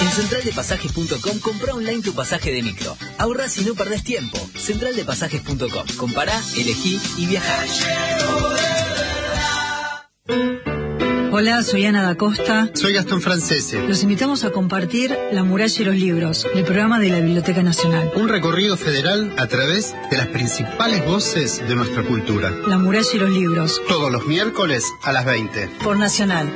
En centraldepasajes.com comprá online tu pasaje de micro. Ahorrás y no perdés tiempo. Centraldepasajes.com. Compará, elegí y viajá. Hola, soy Ana da Costa. Soy Gastón Francese. Los invitamos a compartir La muralla y los libros, el programa de la Biblioteca Nacional. Un recorrido federal a través de las principales voces de nuestra cultura. La muralla y los libros. Todos los miércoles a las 20. Por Nacional.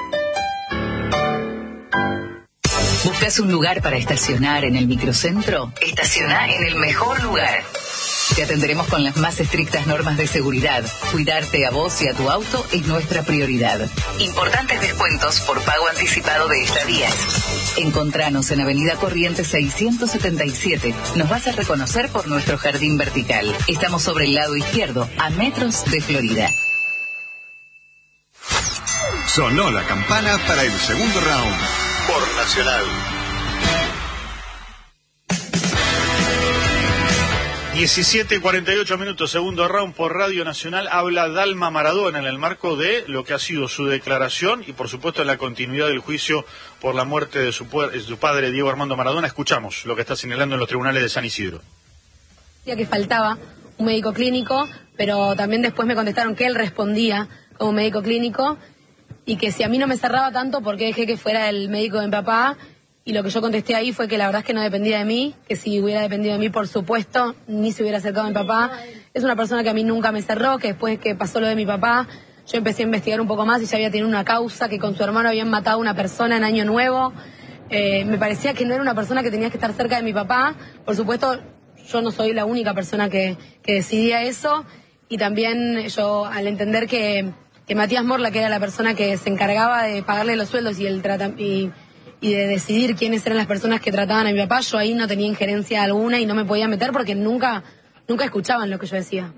¿Buscas un lugar para estacionar en el microcentro? Estaciona en el mejor lugar. Te atenderemos con las más estrictas normas de seguridad. Cuidarte a vos y a tu auto es nuestra prioridad. Importantes descuentos por pago anticipado de estadías. Encontranos en Avenida Corrientes 677. Nos vas a reconocer por nuestro jardín vertical. Estamos sobre el lado izquierdo, a metros de Florida. Sonó la campana para el segundo round. Por Nacional. 17:48, segundo round por Radio Nacional. Habla Dalma Maradona en el marco de lo que ha sido su declaración y por supuesto en la continuidad del juicio por la muerte de su padre Diego Armando Maradona. Escuchamos lo que está señalando en los tribunales de San Isidro. Que faltaba un médico clínico, pero también después me contestaron que él respondía como médico clínico y que si a mí no me cerraba tanto, ¿por qué dejé que fuera el médico de mi papá? Y lo que yo contesté ahí fue que la verdad es que no dependía de mí, que si hubiera dependido de mí, por supuesto, ni se hubiera acercado a mi papá. Es una persona que a mí nunca me cerró, que después que pasó lo de mi papá, yo empecé a investigar un poco más y ya había tenido una causa, que con su hermano habían matado a una persona en Año Nuevo. Me parecía que no era una persona que tenía que estar cerca de mi papá. Por supuesto, yo no soy la única persona que decidía eso. Y también yo, al entender que Matías Morla, que era la persona que se encargaba de pagarle los sueldos y de decidir quiénes eran las personas que trataban a mi papá, yo ahí no tenía injerencia alguna y no me podía meter porque nunca escuchaban lo que yo decía.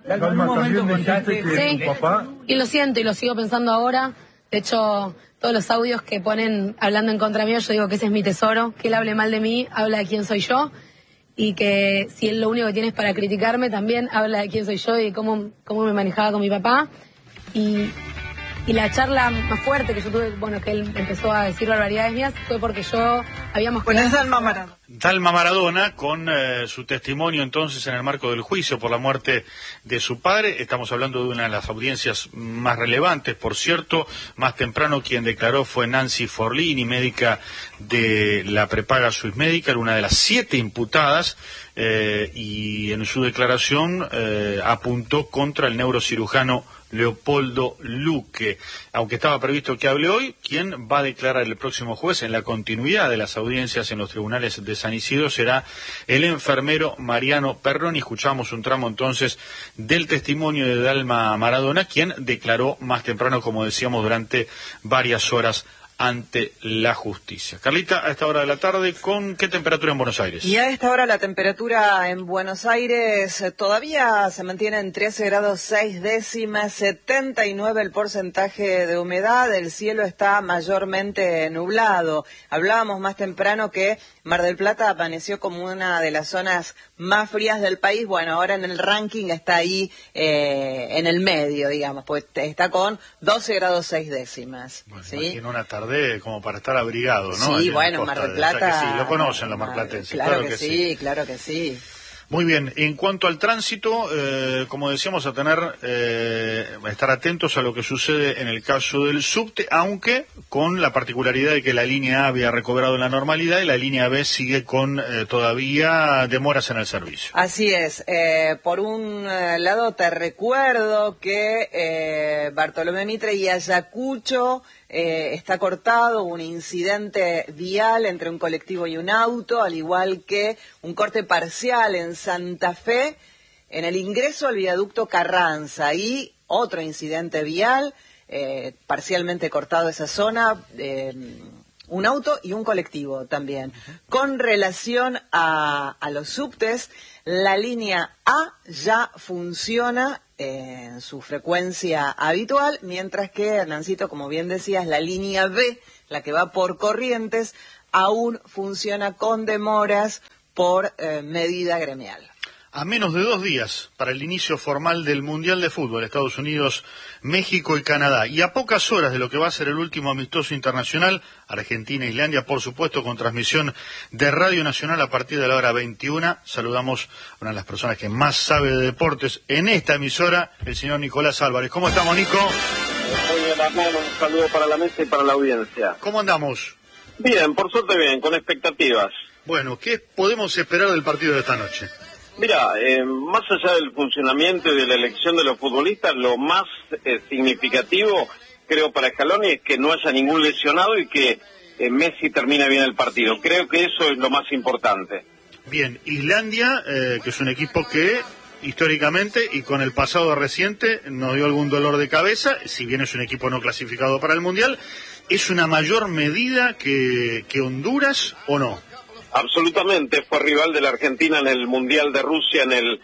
Sí, y lo siento y lo sigo pensando ahora. De hecho, todos los audios que ponen hablando en contra mío, yo digo que ese es mi tesoro, que él hable mal de mí, habla de quién soy yo, y que si él lo único que tiene es para criticarme, también habla de quién soy yo y de cómo me manejaba con mi papá. Y la charla más fuerte que yo tuve, bueno, que él empezó a decir barbaridades mías, fue porque yo habíamos... Bueno, es Dalma Maradona. Dalma Maradona, con su testimonio entonces en el marco del juicio por la muerte de su padre. Estamos hablando de una de las audiencias más relevantes, por cierto. Más temprano quien declaró fue Nancy Forlini, médica de la prepaga Swiss Medical, una de las 7 imputadas, y en su declaración apuntó contra el neurocirujano Leopoldo Luque. Aunque estaba previsto que hable hoy, quien va a declarar el próximo jueves en la continuidad de las audiencias en los tribunales de San Isidro será el enfermero Mariano Perroni. Escuchamos un tramo entonces del testimonio de Dalma Maradona, quien declaró más temprano, como decíamos, durante varias horas ante la justicia. Carlita, a esta hora de la tarde, ¿con qué temperatura en Buenos Aires? Y a esta hora la temperatura en Buenos Aires todavía se mantiene en 13 grados 6 décimas, 79 el porcentaje de humedad, el cielo está mayormente nublado. Hablábamos más temprano que Mar del Plata apareció como una de las zonas más frías del país. Bueno, ahora en el ranking está ahí en el medio, digamos, pues está con 12 grados 6 décimas. Bueno, ¿sí? imagino una tarde como para estar abrigado, ¿no? Sí, bueno, Mar del Plata... Sí, lo conocen los marplatenses. Claro que sí, claro que sí. Muy bien, en cuanto al tránsito, como decíamos, estar atentos a lo que sucede en el caso del subte, aunque con la particularidad de que la línea A había recobrado la normalidad y la línea B sigue con todavía demoras en el servicio. Así es. Por un lado te recuerdo que Bartolomé Mitre y Ayacucho está cortado, un incidente vial entre un colectivo y un auto, al igual que un corte parcial en Santa Fe, en el ingreso al viaducto Carranza, y otro incidente vial, parcialmente cortado esa zona, un auto y un colectivo también. Con relación a los subtes, la línea A ya funciona en su frecuencia habitual, mientras que, Hernancito, como bien decías, la línea B, la que va por Corrientes, aún funciona con demoras por medida gremial. A menos de 2 días para el inicio formal del Mundial de Fútbol, Estados Unidos, México y Canadá, y a pocas horas de lo que va a ser el último amistoso internacional, Argentina e Islandia, por supuesto, con transmisión de Radio Nacional a partir de la hora 21. Saludamos a una de las personas que más sabe de deportes en esta emisora, el señor Nicolás Álvarez. ¿Cómo estamos, Nico? Muy bien, Hernán, un saludo para la mesa y para la audiencia. ¿Cómo andamos? Bien, por suerte bien, con expectativas. Bueno, ¿qué podemos esperar del partido de esta noche? Mira, más allá del funcionamiento y de la elección de los futbolistas, lo más significativo, creo, para Scaloni es que no haya ningún lesionado y que Messi termine bien el partido. Creo que eso es lo más importante. Bien, Islandia, que es un equipo que históricamente y con el pasado reciente nos dio algún dolor de cabeza, si bien es un equipo no clasificado para el Mundial, ¿es una mayor medida que Honduras o no? Absolutamente, fue rival de la Argentina en el Mundial de Rusia en el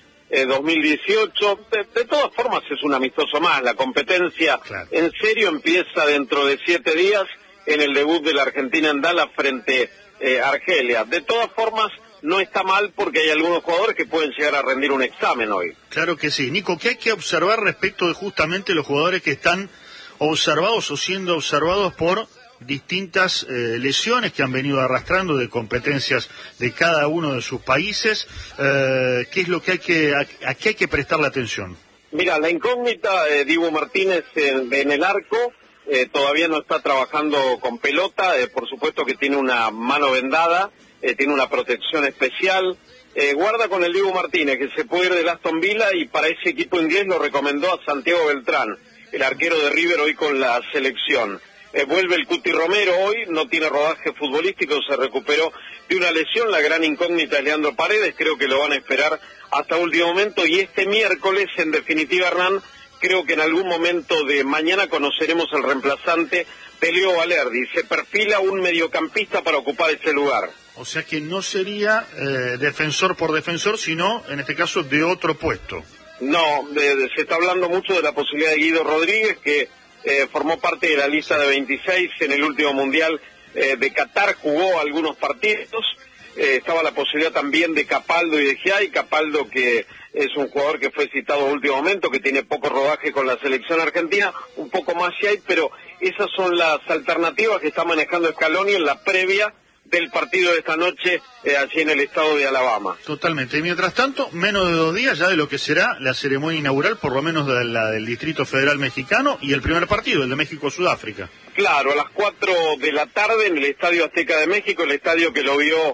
2018. De todas formas es un amistoso más. La competencia en serio empieza dentro de 7 días en el debut de la Argentina en Dallas frente a Argelia. De todas formas no está mal porque hay algunos jugadores que pueden llegar a rendir un examen hoy. Claro que sí. Nico, ¿qué hay que observar respecto de justamente los jugadores que están observados o siendo observados por distintas lesiones que han venido arrastrando de competencias de cada uno de sus países? ¿Qué es lo que a qué hay que prestarle atención? Mira, la incógnita de Dibu Martínez en el arco, todavía no está trabajando con pelota, por supuesto que tiene una mano vendada, tiene una protección especial. Guarda con el Dibu Martínez, que se puede ir del Aston Villa, y para ese equipo inglés lo recomendó a Santiago Beltrán, el arquero de River hoy con la selección. Vuelve el Cuti Romero hoy, no tiene rodaje futbolístico, se recuperó de una lesión. La gran incógnita es Leandro Paredes, creo que lo van a esperar hasta último momento. Y este miércoles, en definitiva, Hernán, creo que en algún momento de mañana conoceremos el reemplazante de Leo Valerdi. Se perfila un mediocampista para ocupar ese lugar. O sea que no sería defensor por defensor, sino, en este caso, de otro puesto. No, se está hablando mucho de la posibilidad de Guido Rodríguez, que formó parte de la lista de 26 en el último Mundial de Qatar, jugó algunos partidos. Estaba la posibilidad también de Capaldo y de Giai. Capaldo, que es un jugador que fue citado a último momento, que tiene poco rodaje con la selección argentina, un poco más Giai, pero esas son las alternativas que está manejando Scaloni en la previa del partido de esta noche allí en el estado de Alabama. Totalmente. Y mientras tanto, menos de 2 días ya de lo que será la ceremonia inaugural, por lo menos de la del Distrito Federal Mexicano, y el primer partido, el de México-Sudáfrica. Claro, a las 4 de la tarde en el Estadio Azteca de México, el estadio que lo vio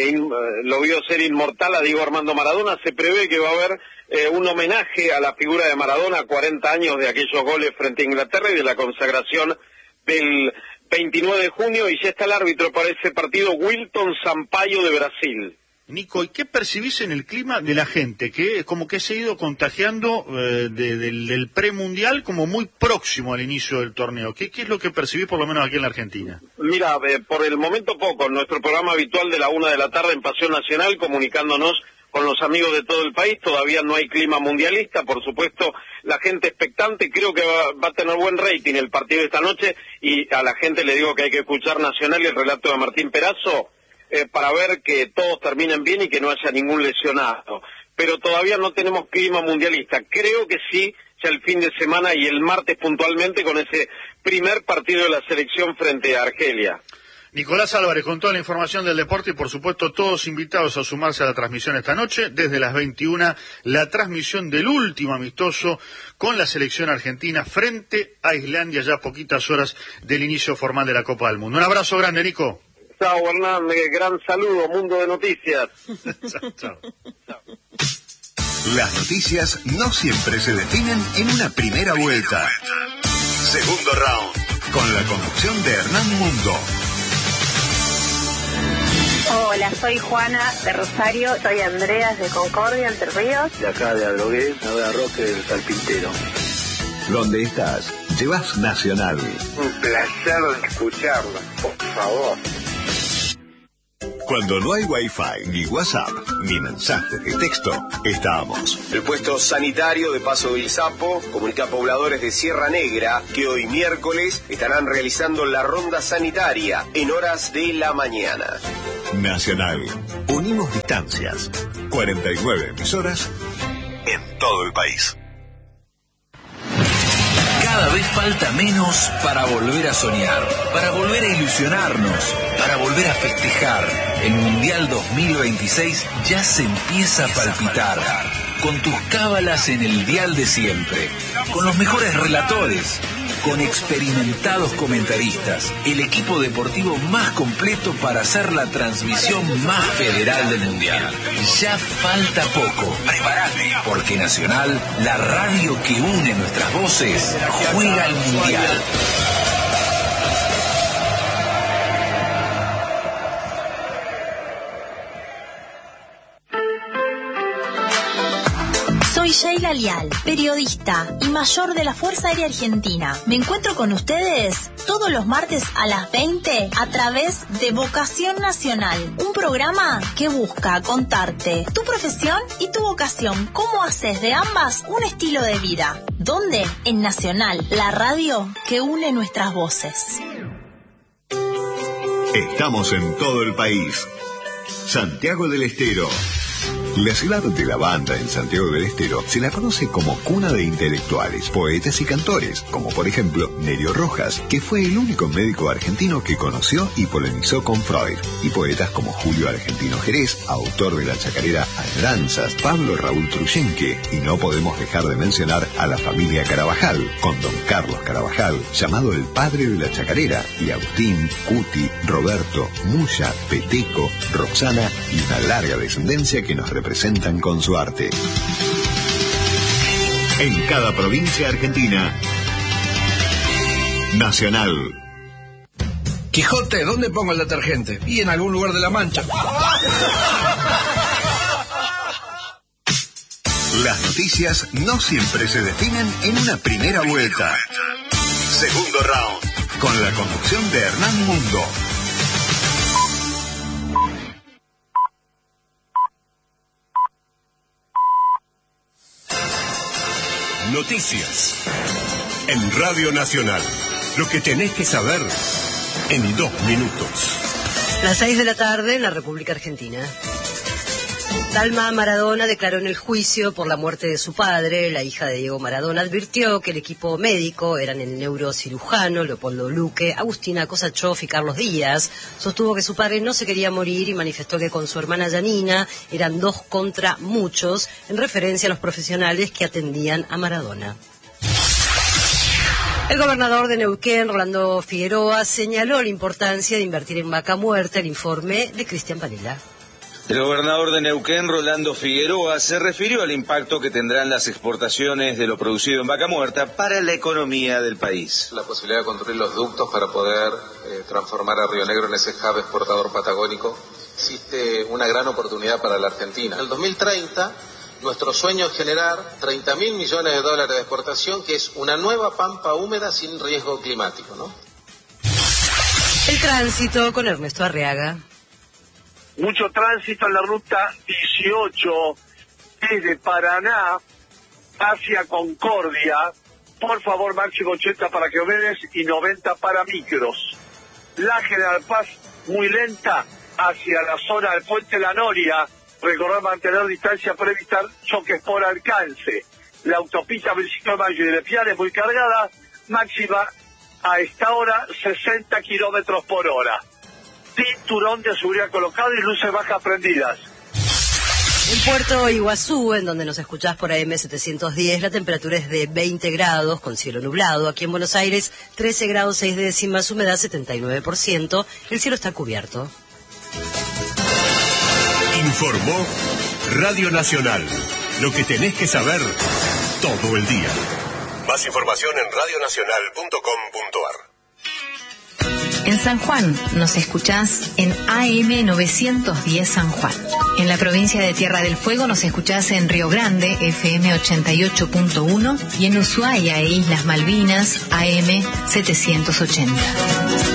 ser inmortal a Diego Armando Maradona. Se prevé que va a haber un homenaje a la figura de Maradona, 40 años de aquellos goles frente a Inglaterra y de la consagración del 29 de junio, y ya está el árbitro para ese partido, Wilton Sampaio de Brasil. Nico, ¿y qué percibís en el clima de la gente? Que como que se ha ido contagiando del premundial como muy próximo al inicio del torneo. ¿Qué es lo que percibís por lo menos aquí en la Argentina? Mira, por el momento poco. Nuestro programa habitual de la 1 de la tarde en Pasión Nacional, comunicándonos con los amigos de todo el país. Todavía no hay clima mundialista, por supuesto, la gente expectante. Creo que va a tener buen rating el partido de esta noche, y a la gente le digo que hay que escuchar Nacional y el relato de Martín Perazo para ver que todos terminen bien y que no haya ningún lesionado. Pero todavía no tenemos clima mundialista. Creo que sí, ya el fin de semana y el martes puntualmente, con ese primer partido de la selección frente a Argelia. Nicolás Álvarez con toda la información del deporte, y por supuesto todos invitados a sumarse a la transmisión esta noche, desde las 21, la transmisión del último amistoso con la selección argentina frente a Islandia, ya a poquitas horas del inicio formal de la Copa del Mundo. Un abrazo grande, Nico. Chao, Hernán, gran saludo, mundo de noticias. Chao. Las noticias no siempre se definen en una primera vuelta. Segundo round, con la conducción de Hernán Mundo. Hola, soy Juana de Rosario, soy Andreas de Concordia, Entre Ríos. De acá de Adrogué, Nueva Roque del Salpintero. Donde estás, llevas Nacional. Un placer escucharlo, por favor. Cuando no hay Wi-Fi, ni WhatsApp, ni mensajes de texto, estamos. El puesto sanitario de Paso del Sapo comunica a pobladores de Sierra Negra que hoy miércoles estarán realizando la ronda sanitaria en horas de la mañana. Nacional. Unimos distancias. 49 emisoras en todo el país. Cada vez falta menos para volver a soñar, para volver a ilusionarnos, para volver a festejar. El Mundial 2026 ya se empieza a palpitar. Con tus cábalas en el dial de siempre, con los mejores relatores, con experimentados comentaristas, el equipo deportivo más completo para hacer la transmisión más federal del Mundial. Ya falta poco. Prepárate, porque Nacional, la radio que une nuestras voces, juega el Mundial. Soy Sheila Lial, periodista y mayor de la Fuerza Aérea Argentina. Me encuentro con ustedes todos los martes a las 20 a través de Vocación Nacional, un programa que busca contarte tu profesión y tu vocación, cómo haces de ambas un estilo de vida. ¿Dónde? En Nacional, la radio que une nuestras voces. Estamos en todo el país. Santiago del Estero. La ciudad de la banda en Santiago del Estero se la conoce como cuna de intelectuales, poetas y cantores, como por ejemplo Nerio Rojas, que fue el único médico argentino que conoció y polemizó con Freud, y poetas como Julio Argentino Jerez, autor de la chacarera Añoranzas, Pablo Raúl Truyenque, y no podemos dejar de mencionar a la familia Carabajal, con don Carlos Carabajal, llamado el padre de la chacarera, y Agustín, Cuti, Roberto, Muya, Peteco, Roxana y una larga descendencia que nos representan con su arte. En cada provincia argentina, Nacional. Quijote, ¿dónde pongo el detergente? Y en algún lugar de la Mancha. Las noticias no siempre se definen en una primera vuelta. Segundo round, con la conducción de Hernán Mundo. Noticias en Radio Nacional. Lo que tenés que saber en 2 minutos. Las 6 de la tarde en la República Argentina. Dalma Maradona declaró en el juicio por la muerte de su padre. La hija de Diego Maradona advirtió que el equipo médico eran el neurocirujano Leopoldo Luque, Agustina Kosachov y Carlos Díaz. Sostuvo que su padre no se quería morir y manifestó que con su hermana Yanina eran 2 contra muchos, en referencia a los profesionales que atendían a Maradona. El gobernador de Neuquén, Rolando Figueroa, señaló la importancia de invertir en vaca muerta. El informe de Cristian Panela. El gobernador de Neuquén, Rolando Figueroa, se refirió al impacto que tendrán las exportaciones de lo producido en vaca muerta para la economía del país. La posibilidad de construir los ductos para poder transformar a Río Negro en ese hub exportador patagónico. Existe una gran oportunidad para la Argentina. En el 2030, nuestro sueño es generar $30.000 millones de exportación, que es una nueva pampa húmeda sin riesgo climático, ¿no? El tránsito con Ernesto Arriaga. Mucho tránsito en la ruta 18 desde Paraná hacia Concordia. Por favor, máximo 80 para Geomedes y 90 para micros. La General Paz muy lenta hacia la zona del Puente La Noria. Recordar mantener distancia para evitar choques por alcance. La autopista 25 de Mayo y de Piares muy cargada. Máxima a esta hora 60 kilómetros por hora. Cinturón de seguridad colocado y luces bajas prendidas. En Puerto Iguazú, en donde nos escuchás por AM 710, la temperatura es de 20 grados con cielo nublado. Aquí en Buenos Aires, 13 grados 6 décimas, humedad 79%. El cielo está cubierto. Informó Radio Nacional. Lo que tenés que saber todo el día. Más información en radionacional.com.ar. En San Juan nos escuchás en AM 910 San Juan. En la provincia de Tierra del Fuego nos escuchás en Río Grande, FM 88.1, y en Ushuaia e Islas Malvinas, AM 780.